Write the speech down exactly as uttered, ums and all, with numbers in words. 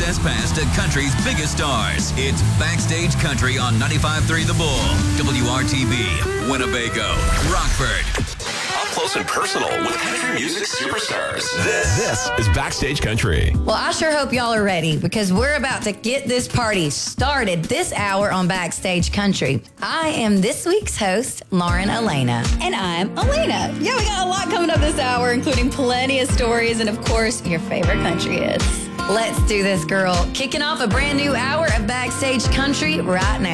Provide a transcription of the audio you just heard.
access pass to country's biggest stars. It's Backstage Country on ninety-five point three The Bull, W R T B, Winnebago, Rockford. Up close and personal with country music superstars. This, this is Backstage Country. Well, I sure hope y'all are ready because we're about to get this party started this hour on Backstage Country. I am this week's host, Lauren Elena. And I'm Elena. Yeah, we got a lot coming up this hour, including plenty of stories and, of course, your favorite country hits. Let's do this, girl. Kicking off a brand new hour of Backstage Country right now.